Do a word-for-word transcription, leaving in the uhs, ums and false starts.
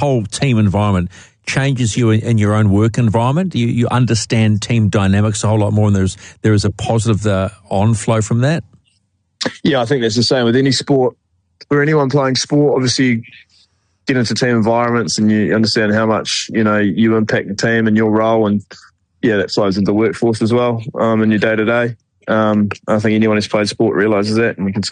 whole team environment changes you in, in your own work environment? You, you understand team dynamics a whole lot more, and there's there is a positive uh, on flow from that? Yeah, I think that's the same with any sport. For anyone playing sport, obviously you get into team environments and you understand how much, you know, you impact the team and your role, and yeah, that flows into the workforce as well, um, in your day to day. I think anyone who's played sport realises that, and you can